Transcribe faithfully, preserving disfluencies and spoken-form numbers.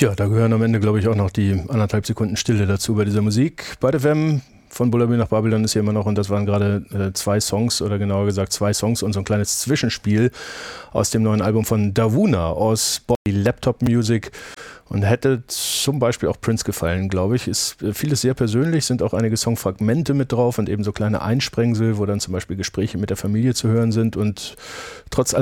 Ja, da gehören am Ende, glaube ich, auch noch die anderthalb Sekunden Stille dazu bei dieser Musik. Bei F M von Bullabü nach Babylon ist hier immer noch, und das waren gerade äh, zwei Songs, oder genauer gesagt zwei Songs und so ein kleines Zwischenspiel aus dem neuen Album von Davuna aus Body Laptop Music. Und hätte zum Beispiel auch Prince gefallen, glaube ich. Ist äh, vieles sehr persönlich, sind auch einige Songfragmente mit drauf und eben so kleine Einsprengsel, wo dann zum Beispiel Gespräche mit der Familie zu hören sind. Und trotz aller